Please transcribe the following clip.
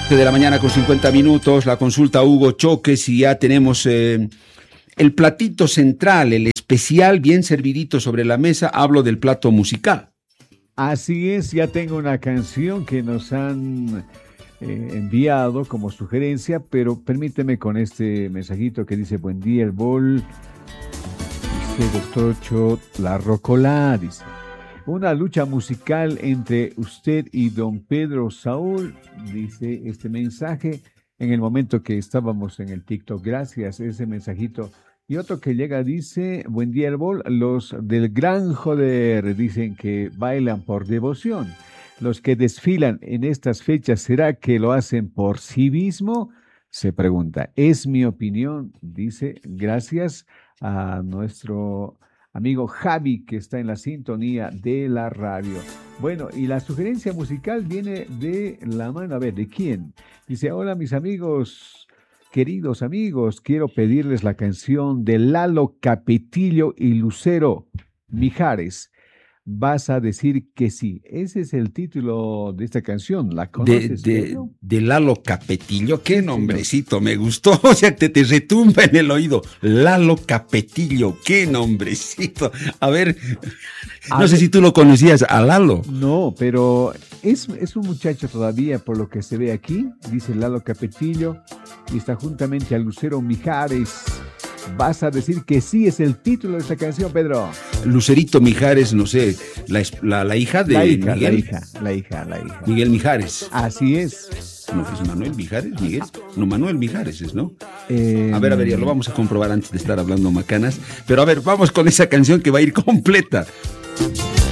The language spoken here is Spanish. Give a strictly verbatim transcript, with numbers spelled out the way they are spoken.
de la mañana con cincuenta minutos, la consulta Hugo Choques y ya tenemos eh, el platito central, el especial bien servidito sobre la mesa. Hablo del plato musical. Así es, ya tengo una canción que nos han eh, enviado como sugerencia, pero permíteme con este mensajito que dice: buen día, el bol. Dice doctor Ocho, la rocola, dice. Una lucha musical entre usted y don Pedro Saúl, dice este mensaje, en el momento que estábamos en el TikTok. Gracias, ese mensajito. Y otro que llega dice: buen día, el bol. Los del Gran Joder dicen que bailan por devoción. Los que desfilan en estas fechas, ¿será que lo hacen por sí mismo? Se pregunta. Es mi opinión, dice. Gracias a nuestro amigo Javi, que está en la sintonía de la radio. Bueno, y la sugerencia musical viene de la mano, a ver, ¿de quién? Dice: hola mis amigos, queridos amigos, quiero pedirles la canción de Lalo Capetillo y Lucero Mijares. Vas a decir que sí. Ese es el título de esta canción. ¿La conoces? De, de, de Lalo Capetillo. Qué nombrecito, me gustó. O sea, te, te retumba en el oído. Lalo Capetillo. Qué nombrecito. A ver, no a sé ver, si tú lo conocías a Lalo. No, pero es, es un muchacho todavía, por lo que se ve aquí. Dice Lalo Capetillo y está juntamente a Lucero Mijares. Vas a decir que sí, es el título de esta canción, Pedro. Lucerito Mijares, no sé, la, la, la hija de la hija, Miguel. La hija, la hija, la hija. Miguel Mijares. Así es. No, es Manuel Mijares, Miguel. No, Manuel Mijares es, ¿no? Eh, a ver, a ver, ya lo vamos a comprobar antes de estar hablando macanas. Pero a ver, vamos con esa canción que va a ir completa.